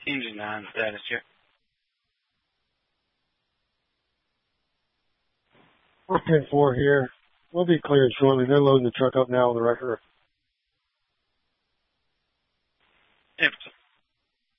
Engine 9 status check. We're pin 4 here. We'll be cleared shortly. They're loading the truck up now on the wrecker. Everton.